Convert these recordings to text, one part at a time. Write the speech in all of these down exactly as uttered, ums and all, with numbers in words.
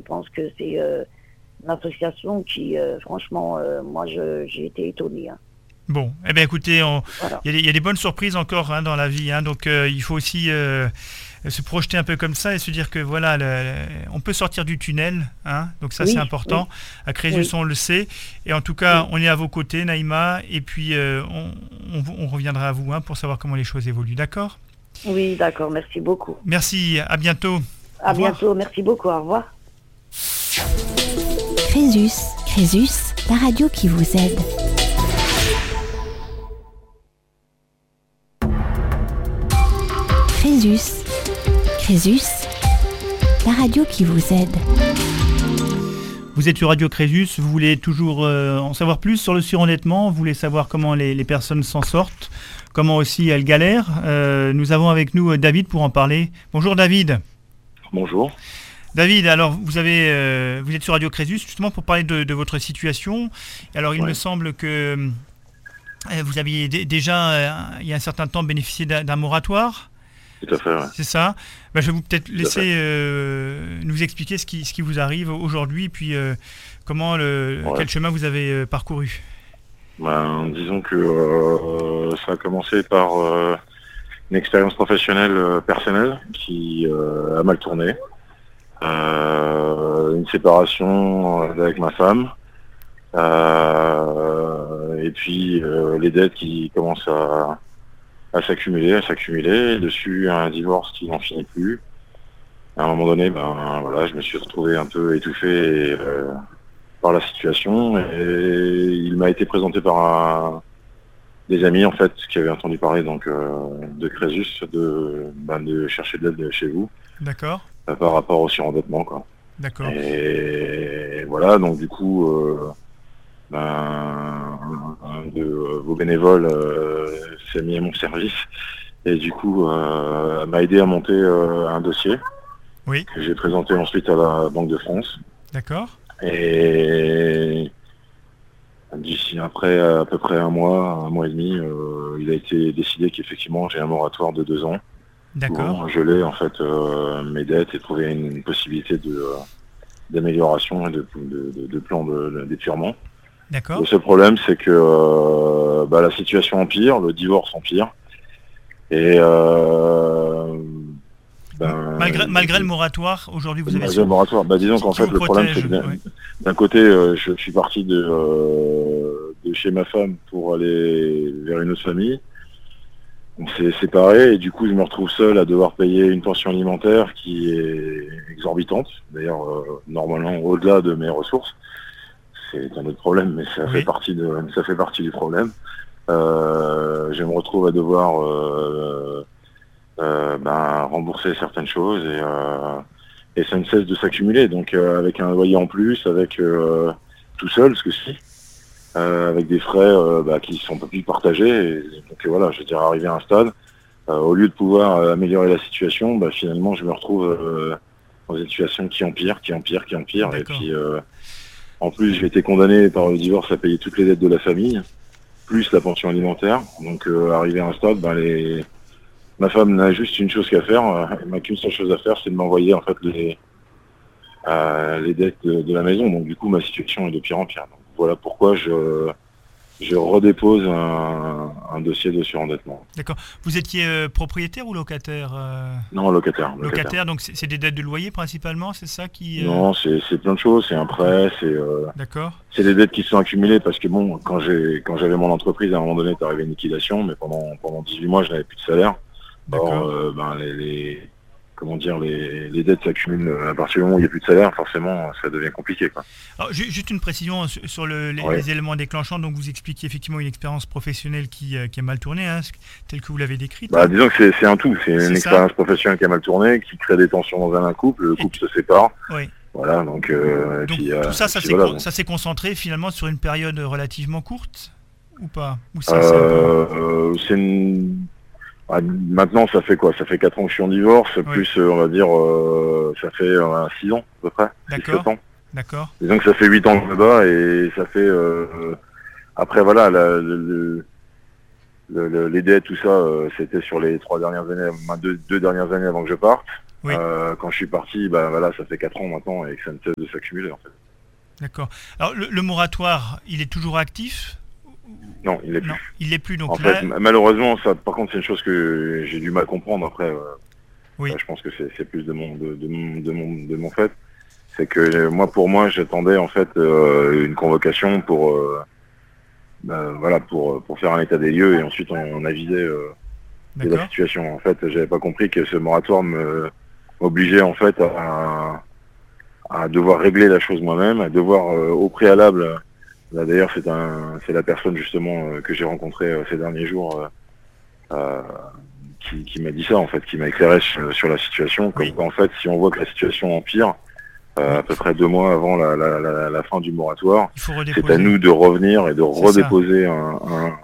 pense que c'est euh, une association qui, euh, franchement, euh, moi, je, j'ai été étonnée. Hein. Bon, eh bien écoutez, il Voilà. y, y a des bonnes surprises encore hein, dans la vie, hein, donc euh, il faut aussi euh, se projeter un peu comme ça et se dire que voilà, le, le, on peut sortir du tunnel, hein, donc ça Oui, c'est important. oui, À Crésus, oui, on le sait, et en tout cas, oui. on est à vos côtés, Naïma, et puis euh, on, on, on reviendra à vous hein, pour savoir comment les choses évoluent, d'accord? Oui, d'accord, merci beaucoup. Merci, à bientôt. Au À revoir. bientôt, merci beaucoup, au revoir. Crésus, Crésus, la radio qui vous aide. Crésus, Crésus, la radio qui vous aide. Vous êtes sur Radio Crésus, vous voulez toujours euh, en savoir plus sur le surendettement, vous voulez savoir comment les, les personnes s'en sortent, comment aussi elles galèrent. Euh, nous avons avec nous euh, David pour en parler. Bonjour David. Bonjour. David, alors vous avez, euh, vous êtes sur Radio Crésus justement pour parler de, de votre situation. Alors il Ouais. me semble que euh, vous aviez d- déjà, euh, il y a un certain temps, bénéficié d'un, d'un moratoire. Tout à fait, ouais. C'est ça. Ben, je vais vous peut-être à laisser fait. euh, nous expliquer ce qui, ce qui vous arrive aujourd'hui, puis euh, comment le, Ouais. quel chemin vous avez euh, parcouru. Ben, disons que euh, ça a commencé par euh, une expérience professionnelle euh, personnelle qui euh, a mal tourné. Euh, une séparation euh, avec ma femme. Euh, et puis euh, les dettes qui commencent à, à s'accumuler, à s'accumuler. Et dessus, un divorce qui n'en finit plus. À un moment donné, ben voilà, je me suis retrouvé un peu étouffé euh, par la situation et il m'a été présenté par un, des amis en fait qui avaient entendu parler donc euh, de Crésus, de, ben, de chercher de l'aide chez vous D'accord, euh, par rapport au surendettement quoi. d'accord, Et voilà, donc du coup, euh, ben, un de vos bénévoles euh, s'est mis à mon service et du coup euh, m'a aidé à monter euh, un dossier oui, que j'ai présenté ensuite à la Banque de France. d'accord, Et d'ici après à peu près un mois, un mois et demi, euh, il a été décidé qu'effectivement j'ai un moratoire de deux ans d'accord, pour geler en fait euh, mes dettes et trouver une, une possibilité de euh, d'amélioration et de, de, de, de plan de, de d'épurement. d'accord. Le seul problème c'est que euh, bah, la situation empire, le divorce empire et euh, ben, Malgré, malgré le moratoire, aujourd'hui vous avez malgré le moratoire, bah, disons qui- qu'en qui fait vous le problème c'est protège, que d'un, ouais. d'un côté euh, je suis parti de, euh, de chez ma femme pour aller vers une autre famille. On s'est séparés et du coup je me retrouve seul à devoir payer une pension alimentaire qui est exorbitante. D'ailleurs euh, normalement au-delà de mes ressources. C'est un autre problème, mais ça Oui. fait partie de ça fait partie du problème. Euh, je me retrouve à devoir euh, euh, ben, rembourser certaines choses et, euh, et ça ne cesse de s'accumuler. Donc euh, avec un loyer en plus, avec euh, tout seul, ce que si, euh, avec des frais euh, bah, qui sont pas plus partagés. Et, donc euh, voilà, je veux dire arrivé à un stade, euh, au lieu de pouvoir euh, améliorer la situation, bah, finalement je me retrouve euh, dans une situation qui empire, qui empire, qui empire. Et D'accord. puis euh, en plus j'ai été condamné par le divorce à payer toutes les dettes de la famille, plus la pension alimentaire. Donc euh, arrivé à un stade, bah, les ma femme n'a juste une chose qu'à faire, euh, elle n'a qu'une seule chose à faire, c'est de m'envoyer en fait les, euh, les dettes de, de la maison. Donc du coup ma situation est de pire en pire. Donc, voilà pourquoi je, je redépose un, un dossier de surendettement. D'accord. Vous étiez euh, propriétaire ou locataire euh, Non, locataire. Locataire, locataire. donc c'est, c'est des dettes de loyer principalement, c'est ça qui... euh, Non, c'est, c'est plein de choses, c'est un prêt, c'est, euh, D'accord, c'est des dettes qui se sont accumulées parce que bon, quand j'ai quand j'avais mon entreprise, à un moment donné, est arrivé une liquidation, mais pendant pendant dix-huit mois, je n'avais plus de salaire. d'accord. Or, euh, ben, les, les, comment dire, les, les dettes s'accumulent à partir du moment où il n'y a plus de salaire, forcément, ça devient compliqué, quoi. Alors, ju- juste une précision sur sur le, les, Ouais. les éléments déclenchants. Donc, vous expliquez effectivement une expérience professionnelle qui, euh, qui a mal tourné, hein, ce- telle que vous l'avez décrite. Bah, disons que c'est, c'est un tout, c'est une C'est ça. expérience professionnelle qui a mal tourné, qui crée des tensions dans un couple, le Et couple se sépare, Oui. voilà, donc, euh, et Donc, puis, euh, tout ça, et ça puis s'est, voilà, con- bon. ça s'est concentré finalement sur une période relativement courte ou pas ou ça, c'est un peu- Euh, euh, c'est une... ah, maintenant, ça fait quoi? Ça fait quatre ans que je suis en divorce, Oui. plus, euh, on va dire, euh, ça fait euh, six ans, à peu près, six D'accord. sept ans. D'accord, Disons que ça fait huit ans que je me bats et ça fait... euh, après, voilà, la, le, le- le- le- les dettes, tout ça, euh, c'était sur les trois dernières années, enfin, deux, deux dernières années avant que je parte. Oui. Euh, quand je suis parti, bah, voilà, ça fait quatre ans maintenant et que ça ne cesse de s'accumuler en fait. D'accord. Alors le, le moratoire, il est toujours actif? Non, il l'est plus. Non, il l'est plus. Donc en là, fait, malheureusement, ça, par contre, c'est une chose que j'ai du mal à comprendre. Après, euh, oui. euh, je pense que c'est, c'est plus de mon, de, de mon, de mon, de mon fait. C'est que euh, moi, pour moi, j'attendais en fait euh, une convocation pour, euh, bah, voilà, pour, pour faire un état des lieux et ensuite on, on avisait euh, de la situation. En fait, j'avais pas compris que ce moratoire me m'obligeait en fait à, à devoir régler la chose moi-même, à devoir euh, au préalable. Là d'ailleurs, c'est un, c'est la personne justement euh, que j'ai rencontrée euh, ces derniers jours euh, euh, qui, qui m'a dit ça en fait, qui m'a éclairé sur, sur la situation. Comme oui. quoi, en fait, si on voit que la situation empire, euh, à peu près deux mois avant la, la, la, la fin du moratoire, c'est à nous de revenir et de c'est redéposer un, un,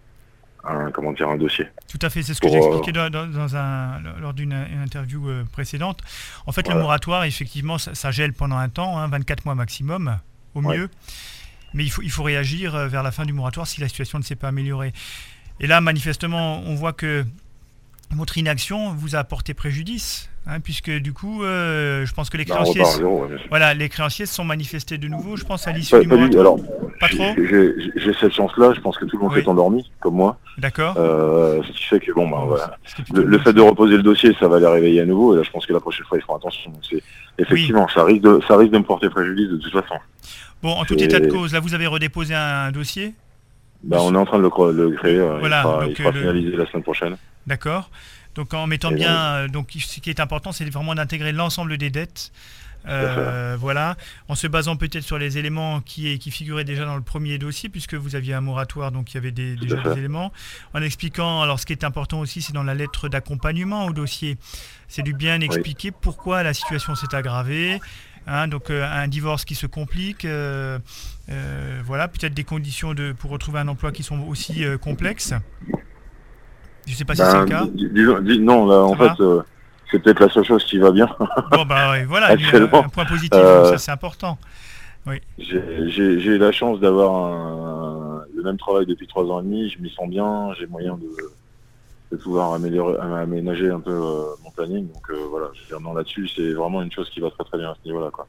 un, comment dire, un dossier. Tout à fait, c'est ce que j'ai expliqué dans, dans, dans un, lors d'une interview euh, précédente. En fait, voilà. Le moratoire, effectivement, ça, ça gèle pendant un temps, hein, vingt-quatre mois maximum, au ouais. mieux. Mais il faut, il faut réagir vers la fin du moratoire si la situation ne s'est pas améliorée. Et là, manifestement, on voit que votre inaction vous a apporté préjudice, hein, puisque du coup, euh, je pense que les créanciers, zéro, ouais, voilà, les créanciers se sont manifestés de nouveau, je pense, à l'issue du moratoire. Alors, pas trop. J'ai, j'ai cette chance-là, je pense que tout le monde oui. s'est endormi, comme moi. D'accord. Euh, ce qui fait que, bon, bah, voilà. Le, le fait de reposer le dossier, ça va les réveiller à nouveau, et là, je pense que la prochaine fois, ils feront attention. Donc, c'est, effectivement, oui. ça, risque de, ça risque de me porter préjudice de toute façon. Bon, en tout et... état de cause, là, vous avez redéposé un dossier? Bah, on est en train de le, le créer, voilà, il sera, donc, il sera le... finalisé la semaine prochaine. D'accord. Donc en mettant et bien, donc... donc ce qui est important, c'est vraiment d'intégrer l'ensemble des dettes. Euh, voilà, en se basant peut-être sur les éléments qui, qui figuraient déjà dans le premier dossier, puisque vous aviez un moratoire, donc il y avait des, déjà des éléments. En expliquant, alors ce qui est important aussi, c'est dans la lettre d'accompagnement au dossier, c'est de bien expliquer oui. pourquoi la situation s'est aggravée. Hein, donc euh, un divorce qui se complique, euh, euh, voilà, peut-être des conditions de, pour retrouver un emploi qui sont aussi euh, complexes. Je ne sais pas ben, si c'est le cas. Dis, dis, dis, non, là, en fait, euh, c'est peut-être la seule chose qui va bien. Bon, bah oui, voilà, un, un point positif, euh, ça c'est important. Oui. J'ai, j'ai, j'ai la chance d'avoir un, le même travail depuis trois ans et demi, je m'y sens bien, j'ai moyen de, de pouvoir améliorer, aménager un peu euh, mon planning. Donc euh, voilà, je veux dire, non, là-dessus, c'est vraiment une chose qui va très très bien à ce niveau-là, quoi.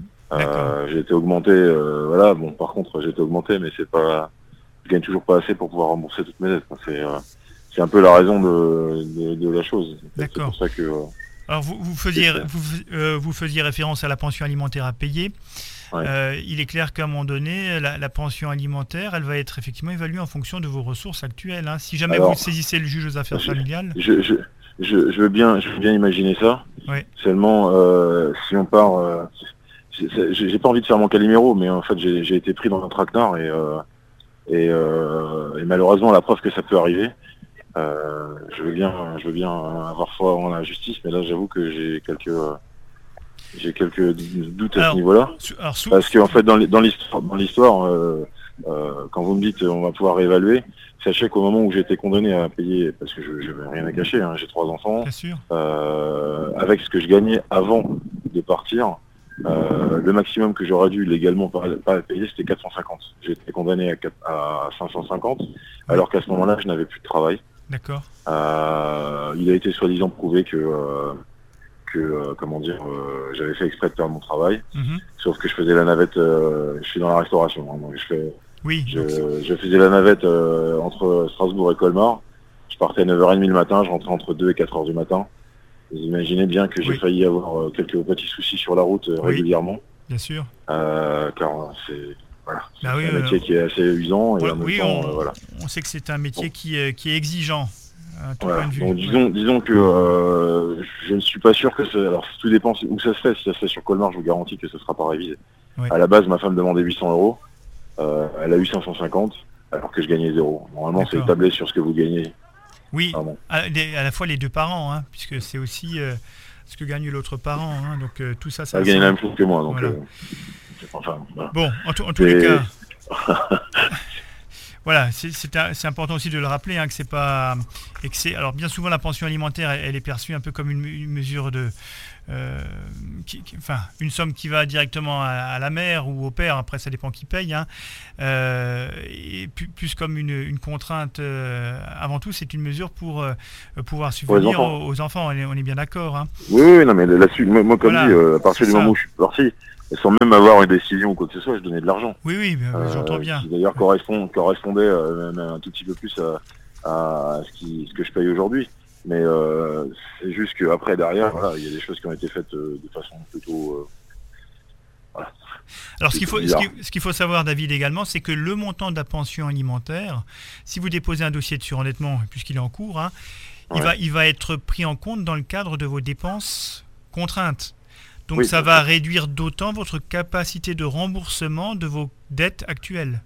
Euh, j'ai été augmenté, euh, voilà, bon, par contre, j'ai été augmenté, mais c'est pas, je gagne toujours pas assez pour pouvoir rembourser toutes mes dettes. C'est, euh, c'est un peu la raison de, de, de la chose. D'accord. C'est pour ça que. Euh, Alors vous, vous faisiez, vous, euh, vous faisiez référence à la pension alimentaire à payer. Ouais. Euh, il est clair qu'à un moment donné, la, la pension alimentaire, elle va être effectivement évaluée en fonction de vos ressources actuelles. Hein. Si jamais Alors, vous saisissez le juge aux affaires je, familiales. Je, je, je, je veux bien, je veux bien imaginer ça. Ouais. Seulement, euh, si on part, euh, j'ai, j'ai pas envie de faire mon Calimero, mais en fait, j'ai, j'ai été pris dans un traquenard et, euh, et, euh, et malheureusement, la preuve que ça peut arriver. Euh, je veux bien, je veux bien avoir foi en la justice, mais là, j'avoue que j'ai quelques, euh, j'ai quelques doutes à alors, ce niveau-là. Alors, sous... Parce qu'en fait, dans l'histoire, dans l'histoire, euh, euh, quand vous me dites on va pouvoir réévaluer, sachez qu'au moment où j'ai été condamné à payer, parce que je n'avais rien à cacher, hein, j'ai trois enfants, euh, avec ce que je gagnais avant de partir, euh, le maximum que j'aurais dû légalement pas, pas payer, c'était quatre cent cinquante. J'ai été condamné à, quatre, à cinq cent cinquante, oui. Alors qu'à ce moment-là, je n'avais plus de travail. D'accord. Euh, il a été soi-disant prouvé que, euh, que euh, comment dire, euh, j'avais fait exprès de perdre mon travail. Mm-hmm. Sauf que je faisais la navette, euh, je suis dans la restauration, hein, donc je fais, oui, je, je faisais la navette euh, entre Strasbourg et Colmar. Je partais à neuf heures trente le matin, je rentrais entre deux et quatre heures du matin. Vous imaginez bien que j'ai oui. failli avoir euh, quelques petits soucis sur la route euh, oui. régulièrement. Bien sûr. Euh, car c'est Voilà. Bah oui, un métier euh, qui est assez usant. Et ouais, en même oui, temps, on, euh, voilà. on sait que c'est un métier bon. qui, est, qui est exigeant. À tout voilà. point de vue. Donc, disons, ouais. disons que euh, je ne suis pas sûr que ça... Alors, tout dépend où ça se fait. Si ça se fait sur Colmar, je vous garantis que ce ne sera pas révisé. Ouais. À la base, ma femme demandait huit cents euros. Euh, elle a eu cinq cent cinquante, alors que je gagnais zéro. Normalement, D'accord. c'est établi sur ce que vous gagnez. Oui, à, les, à la fois les deux parents, hein, puisque c'est aussi euh, ce que gagne l'autre parent. Hein, donc, euh, tout ça, ça... Elle gagne la même chose que moi. Donc, voilà. euh, enfin, voilà. Bon, en, en tous les cas... voilà, c'est, c'est, un, c'est important aussi de le rappeler, hein, que c'est pas, et que c'est, alors bien souvent la pension alimentaire, elle, elle est perçue un peu comme une, une mesure de, euh, qui, qui, enfin, une somme qui va directement à, à la mère ou au père. Après, ça dépend qui paye, hein, euh, et plus, plus comme une, une contrainte. Euh, avant tout, c'est une mesure pour euh, pouvoir subvenir enfants. aux, aux enfants. On est, on est bien d'accord. Hein. Oui, oui, non, mais là-dessus, moi, moi comme Voilà, dit, euh, à partir du ça. moment où je suis parti, sans même avoir une décision ou quoi que ce soit, je donnais de l'argent. Oui, oui, ben, Euh, j'entends bien. Qui d'ailleurs correspond, correspondait euh, même un tout petit peu plus à, à ce, qui, ce que je paye aujourd'hui. Mais euh, c'est juste qu'après, derrière, voilà, il y a des choses qui ont été faites euh, de façon plutôt... Euh, voilà. Alors, ce qu'il, faut, ce, bizarre. qu'il, ce qu'il faut savoir, David, également, c'est que le montant de la pension alimentaire, si vous déposez un dossier de surendettement, puisqu'il est en cours, hein, Ouais. il, va, il va être pris en compte dans le cadre de vos dépenses contraintes. Donc, Oui, ça bien va sûr. réduire d'autant votre capacité de remboursement de vos dettes actuelles.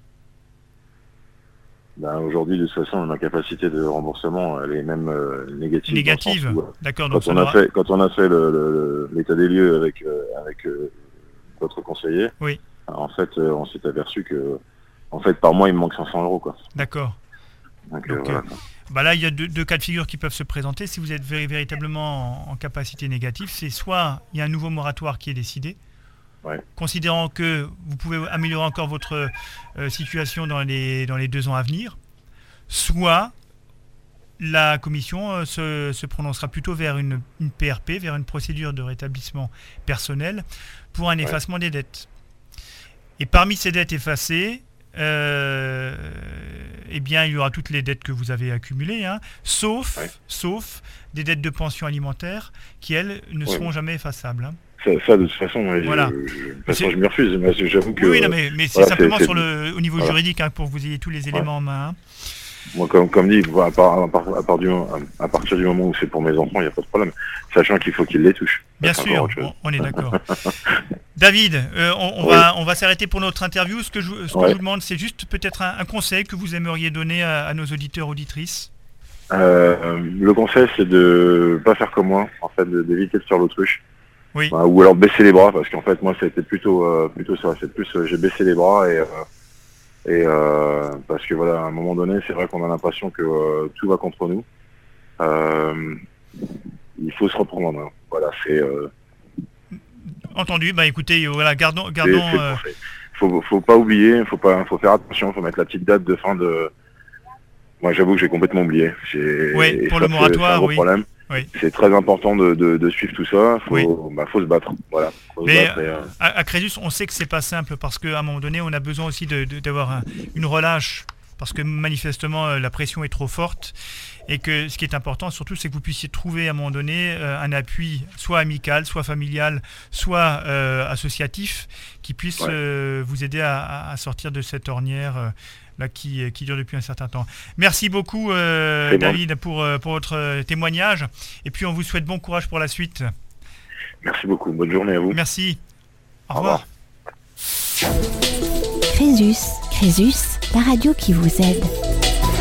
Ben, aujourd'hui, de toute façon, ma capacité de remboursement, elle est même euh, négative. Négative. dans le sens où, euh, D'accord. Donc, Quand ça on, a aura- fait, quand on a fait le, le- l'état des lieux avec, euh, avec euh, votre conseiller, Oui. en fait, euh, on s'est aperçu que, en fait, par mois, il me manque cinq cents euros, quoi. D'accord. Donc, euh, Donc, voilà. euh, Bah là, il y a deux, deux cas de figure qui peuvent se présenter. Si vous êtes vé- véritablement en, en capacité négative, c'est soit il y a un nouveau moratoire qui est décidé, Ouais. considérant que vous pouvez améliorer encore votre euh, situation dans les, dans les deux ans à venir, soit la commission euh, se, se prononcera plutôt vers une, une P R P, vers une procédure de rétablissement personnel pour un effacement des dettes. Et parmi ces dettes effacées, euh, eh bien, il y aura toutes les dettes que vous avez accumulées, hein, sauf, Ouais. sauf des dettes de pension alimentaire qui, elles, ne Ouais. seront jamais effaçables. Hein. Ça, ça, de toute façon, ouais, Voilà. je, je, de toute Mais façon, c'est- je m'y refuse. Mais c'est- j'avoue que Oui, oui, non, mais, mais c'est voilà, simplement c'est- sur le, au niveau voilà. juridique, hein, pour que vous ayez tous les éléments en main. Hein. moi, comme, comme dit, à, part, à, part, à, part du, à partir du moment où c'est pour mes enfants, il n'y a pas de problème. Sachant qu'il faut qu'ils les touchent. Bien C'est sûr, encore autre chose. on, on est d'accord. David, euh, on, on Oui. va, on va s'arrêter pour notre interview. Ce que je, ce que Ouais. je vous demande, c'est juste peut-être un, un conseil que vous aimeriez donner à, à nos auditeurs, auditrices. Euh, le conseil, c'est de pas faire comme moi, en fait, de- d'éviter de faire l'autruche. Oui. Bah, ou alors de baisser les bras, parce qu'en fait, moi, c'était plutôt, euh, plutôt ça. C'est plus, euh, j'ai baissé les bras et, euh, et euh, parce que voilà, à un moment donné, c'est vrai qu'on a l'impression que euh, tout va contre nous. Euh, il faut se reprendre en main. Voilà, c'est, euh, Entendu. Bah écoutez, voilà, gardons, c'est, gardons. c'est le euh, conseil. Faut, faut pas oublier, faut pas, faut faire attention, faut mettre la petite date de fin de. Moi, j'avoue que j'ai complètement oublié. J'ai, Oui, et pour ça, le c'est- moratoire, c'est un gros oui. problème. Oui. C'est très important de, de, de suivre tout ça. Faut, Oui. bah, faut se battre. Voilà. Faut se Mais battre et, euh, à, à Crésus, on sait que c'est pas simple parce qu'à un moment donné, on a besoin aussi de, de- d'avoir un- une relâche parce que manifestement euh, la pression est trop forte et que ce qui est important surtout, c'est que vous puissiez trouver à un moment donné euh, un appui soit amical, soit familial, soit euh, associatif qui puisse Ouais. euh, vous aider à, à- à sortir de cette ornière euh, là qui, qui dure depuis un certain temps. Merci beaucoup euh, C'est bon. David pour, euh, pour votre euh, témoignage et puis on vous souhaite bon courage pour la suite. merci beaucoup. Bonne journée à vous. Merci. Au Au revoir. revoir. Crésus, Crésus, la radio qui vous aide.